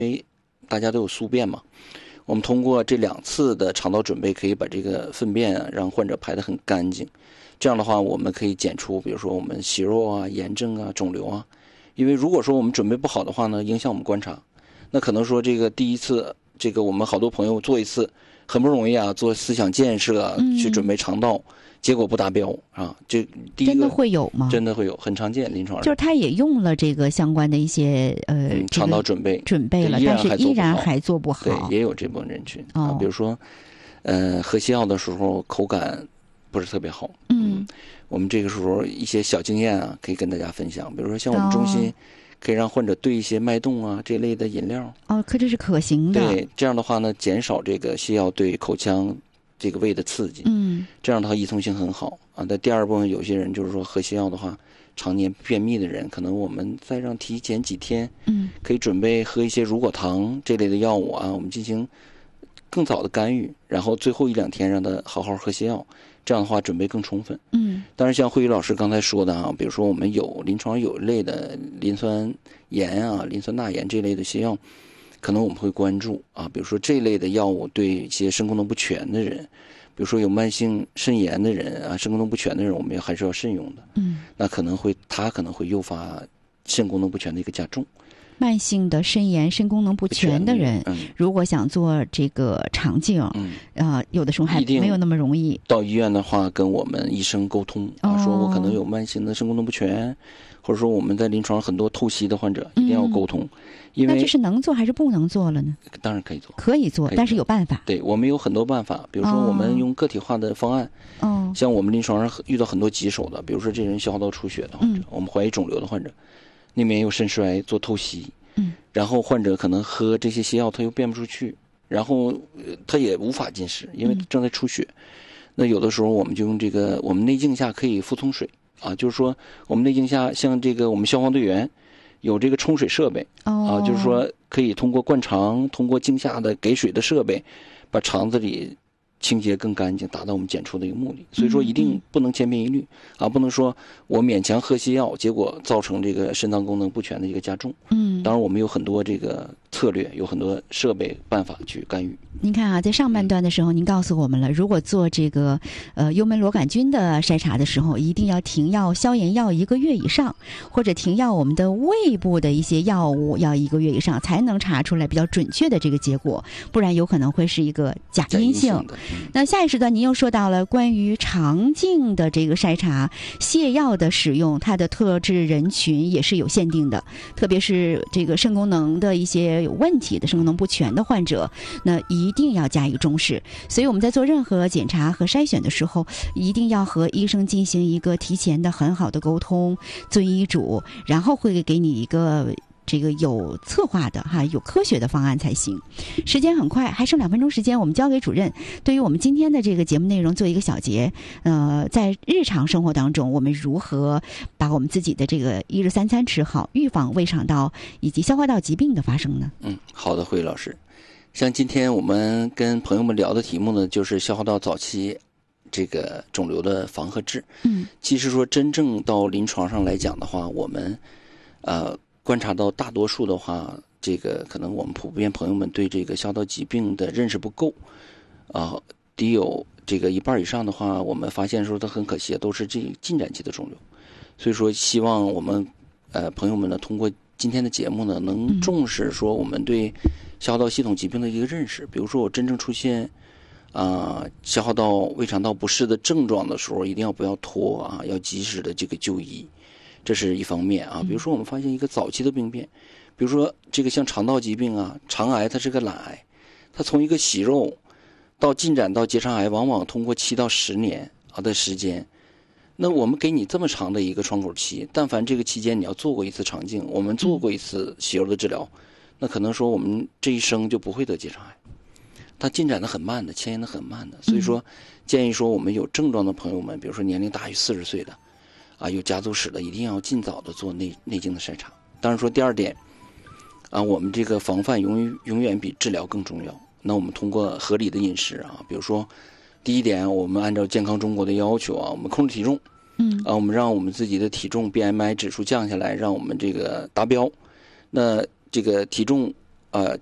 大家都有宿便嘛，我们通过这2次的肠道准备，可以把这个粪便让患者排得很干净。这样的话，我们可以检出，比如说我们息肉啊、炎症啊、肿瘤啊。因为如果说我们准备不好的话呢，影响我们观察，那可能说这个第一次，这个我们好多朋友做一次，很不容易啊，做思想建设啊，去准备肠道，结果不达标啊。这第一个真的会有吗？ 真的会有，很常见，临床上就是他也用了这个相关的一些肠道准备了，但是依然还做不好。 对，也有这部分人群啊，比如说喝西药的时候口感不是特别好。我们这个时候一些小经验啊，可以跟大家分享。比如说像我们中心可以让患者兑一些脉动啊这类的饮料。 可这是可行的。 对，这样的话呢，减少这个西药对口腔这个胃的刺激。这样的话依从性很好啊。那第二部分，有些人就是说喝西药的话，常年便秘的人，可能我们再让提前几天，可以准备喝一些乳果糖这类的药物啊，我们进行更早的干预，然后最后1-2天让他好好喝西药。这样的话准备更充分。当然像慧宇老师刚才说的啊，比如说我们有临床有一类的磷酸盐啊、磷酸钠盐这类的西药，可能我们会关注啊，比如说这类的药物对一些肾功能不全的人，比如说有慢性肾炎的人啊、肾功能不全的人，我们还是要慎用的。那它可能会诱发肾功能不全的一个加重。 慢性的肾炎、肾功能不全的人，如果想做这个肠镜，有的时候还没有那么容易。 到医院的话，跟我们医生沟通说我可能有慢性的肾功能不全，或者说我们在临床上很多透析的患者，一定要沟通。因为那这是能做还是不能做了呢？ 当然可以做， 可以做，但是有办法。 对，我们有很多办法，比如说我们用个体化的方案。像我们临床上遇到很多棘手的，比如说这人消化道出血的患者，我们怀疑肿瘤的患者，那边有肾衰做透析。然后患者可能喝这些西药他又便不出去，然后他也无法进食，因为正在出血。那有的时候我们就用这个，我们内镜下可以腹通水啊，就是说我们内镜下像这个我们消防队员有这个冲水设备啊，就是说可以通过灌肠，通过镜下的给水的设备，把肠子里清洁更干净，达到我们检出的一个目的。所以说一定不能千篇一律啊，不能说我勉强喝西药，结果造成这个肾脏功能不全的一个加重。当然我们有很多这个策略，有很多设备办法去干预。 您看啊，在上半段的时候，您告诉我们了，如果做这个幽门螺杆菌的筛查的时候，一定要停药消炎药1个月以上，或者停药我们的胃部的一些药物要1个月以上，才能查出来比较准确的这个结果，不然有可能会是一个假阴性。那下一时段您又说到了关于肠镜的这个筛查，泻药的使用，它的特质人群也是有限定的，特别是这个肾功能的一些有问题的肾功能不全的患者，那一定要加以重视。所以我们在做任何检查和筛选的时候，一定要和医生进行一个提前的很好的沟通，遵医嘱，然后会给你一个这个有策划的有科学的方案才行。时间很快，还剩2分钟时间，我们交给主任，对于我们今天的这个节目内容做一个小结。在日常生活当中，我们如何把我们自己的这个1日3餐吃好，预防胃肠道以及消化道疾病的发生呢？ 好的，慧老师。像今天我们跟朋友们聊的题目呢，就是消化道早期这个肿瘤的防和治。其实说真正到临床上来讲的话，我们观察到大多数的话，这个可能我们普遍朋友们对这个消化道疾病的认识不够得有这个1半以上的话，我们发现说它很可惜都是这进展期的肿瘤。所以说希望我们朋友们呢，通过今天的节目呢，能重视说我们对消化道系统疾病的一个认识。比如说我真正出现消化道胃肠道不适的症状的时候，一定要不要拖啊，要及时的这个就医，这是一方面啊。比如说我们发现一个早期的病变，比如说这个像肠道疾病啊，肠癌它是个懒癌，它从一个息肉到进展到结肠癌，往往通过7到10年的时间。那我们给你这么长的一个窗口期，但凡这个期间你要做过一次肠镜，我们做过一次息肉的治疗，那可能说我们这一生就不会得结肠癌。它进展的很慢的，迁延的很慢的。所以说建议说我们有症状的朋友们，比如说年龄大于40岁的有家族史的，一定要尽早的做内镜的筛查。当然说第二点我们这个防范永远比治疗更重要。那我们通过合理的饮食比如说第一点，我们按照健康中国的要求我们控制体重，我们让我们自己的体重 BMI 指数降下来，让我们这个达标。那这个体重